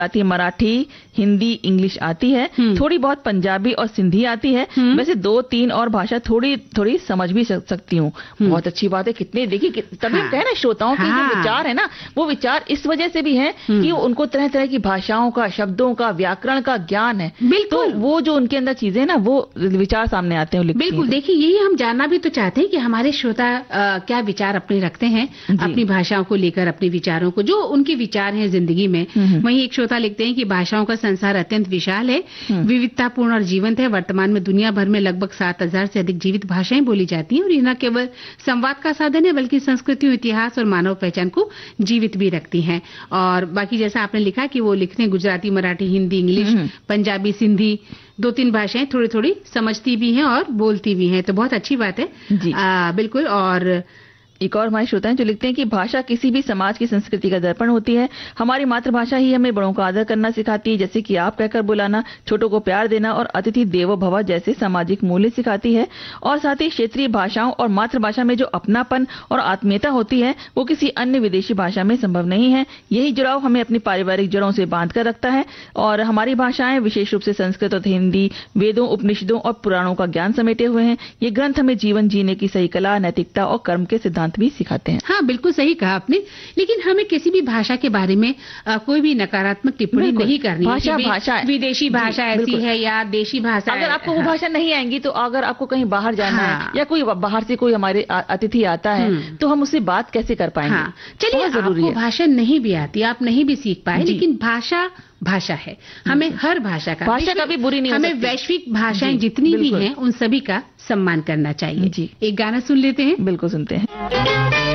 आती है, मराठी, हिंदी, इंग्लिश आती है, थोड़ी बहुत पंजाबी और सिंधी आती है। वैसे 2-3 और भाषा थोड़ी थोड़ी समझ भी सकती हूँ। बहुत अच्छी बात है। कितने देखिए तभी हम कहे ना श्रोताओं के जो विचार है ना, वो विचार इस वजह से भी है कि उनको तरह तरह की भाषाओं का, शब्दों का, व्याकरण का ज्ञान है। तो वो जो उनके अंदर चीजें ना, वो विचार सामने आते हैं। बिल्कुल, देखिए यही हम जानना भी तो चाहते हैं कि हमारे श्रोता क्या विचार अपने रखते हैं अपनी भाषाओं को लेकर, अपने विचारों को, जो उनके विचार हैं जिंदगी में। वहीं एक श्रोता लिखते हैं कि भाषाओं का संसार अत्यंत विशाल है, विविधतापूर्ण और जीवंत है। वर्तमान में दुनिया भर में लगभग 7,000 से अधिक जीवित भाषाएं बोली जाती हैं और ये न केवल संवाद का साधन है, बल्कि संस्कृति, इतिहास और मानव पहचान को जीवित भी रखती हैं। और बाकी जैसा आपने लिखा कि वो लिखते हैं गुजराती, मराठी, हिंदी, इंग्लिश, पंजाबी, सिंधी, 2-3 भाषाएं थोड़ी थोड़ी समझती भी हैं और बोलती भी हैं। तो बहुत अच्छी बात है। बिल्कुल। और एक और हमारे श्रोता हैं जो लिखते हैं कि भाषा किसी भी समाज की संस्कृति का दर्पण होती है। हमारी मातृभाषा ही हमें बड़ों का आदर करना सिखाती है, जैसे कि आप कहकर बुलाना, छोटों को प्यार देना और अतिथि देवो भव जैसे सामाजिक मूल्य सिखाती है। और साथ ही क्षेत्रीय भाषाओं और मातृभाषा में जो अपनापन और आत्मीयता होती है, वो किसी अन्य विदेशी भाषा में संभव नहीं है। यही जुड़ाव हमें अपनी पारिवारिक जड़ों से बांध कर रखता है। और हमारी भाषाएं विशेष रूप से संस्कृत और हिंदी, वेदों, उपनिषदों और पुराणों का ज्ञान समेटे हुए हैं। ये ग्रंथ हमें जीवन जीने की सही कला, नैतिकता और कर्म के सिद्धांत भी सिखाते हैं। हाँ, बिल्कुल सही कहा आपने। लेकिन हमें किसी भी भाषा के बारे में कोई भी नकारात्मक टिप्पणी नहीं करनी है। भाषा विदेशी भाषा ऐसी है या देशी भाषा। अगर आपको वो भाषा नहीं आएंगी, तो अगर आपको कहीं बाहर जाना है या कोई बाहर से कोई हमारे अतिथि आता है, तो हम उससे बात कैसे कर पाएंगे? चलिए, आपको भाषा नहीं भी आती, आप नहीं भी सीख पाए, लेकिन भाषा है। हमें हर भाषा का भी बुरी नहीं, हमें वैश्विक भाषाएं जितनी भी हैं उन सभी का सम्मान करना चाहिए। एक गाना सुन लेते हैं। बिल्कुल सुनते हैं।